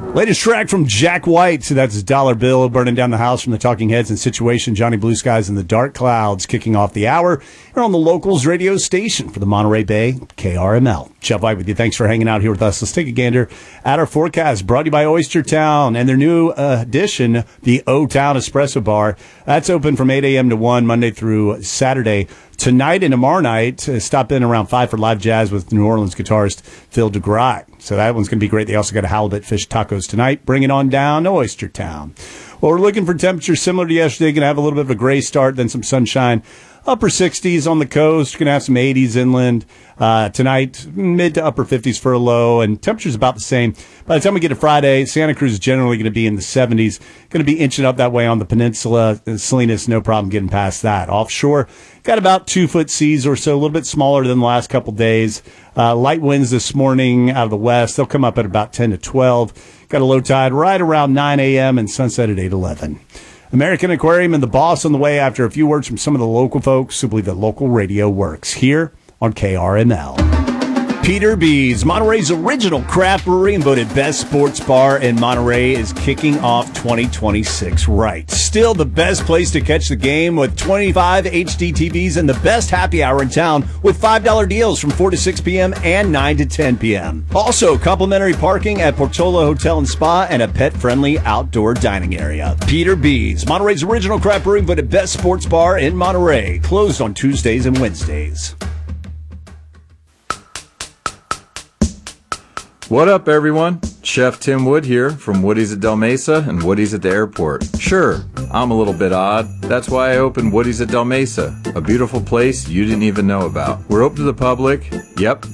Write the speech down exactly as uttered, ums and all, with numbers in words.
Latest track from Jack White. So that's Dollar Bill, Burning Down the House from the Talking Heads and Situation. Johnny Blue Skies and the Dark Clouds kicking off the hour here on the Locals radio station for the Monterey Bay, K R M L. Jeff White with you. Thanks for hanging out here with us. Let's take a gander at our forecast, brought to you by Oyster Town and their new uh, addition, the O-Town Espresso Bar. That's open from eight a.m. to one, Monday through Saturday. Tonight and tomorrow night, uh, stop in around five for live jazz with New Orleans guitarist Phil DeGraw. So that one's going to be great. They also got a halibut fish tacos tonight. Bring it on down to Oyster Town. Well, we're looking for temperatures similar to yesterday. Going to have a little bit of a gray start, then some sunshine. Upper sixties on the coast. Going to have some eighties inland. Uh, tonight, mid to upper fifties for a low, and temperature's about the same. By the time we get to Friday, Santa Cruz is generally going to be in the seventies. Going to be inching up that way on the peninsula. Salinas, no problem getting past that. Offshore, got about two foot seas or so, a little bit smaller than the last couple days. Uh, light winds this morning out of the west. They'll come up at about ten to twelve. Got a low tide right around nine a.m. and sunset at eight eleven. American Aquarium and the Boss on the way after a few words from some of the local folks who believe that local radio works here on K R M L. Peter B's, Monterey's original craft brewery and voted best sports bar in Monterey, is kicking off twenty twenty-six right. Still the best place to catch the game with twenty-five H D T Vs and the best happy hour in town with five dollar deals from four to six p.m. and nine to ten p.m. Also, complimentary parking at Portola Hotel and Spa and a pet-friendly outdoor dining area. Peter B's, Monterey's original craft brewery and voted best sports bar in Monterey. Closed on Tuesdays and Wednesdays. What up, everyone? Chef Tim Wood here from Woody's at Del Mesa and Woody's at the airport. Sure, I'm a little bit odd. That's why I opened Woody's at Del Mesa, a beautiful place you didn't even know about. We're open to the public. Yep,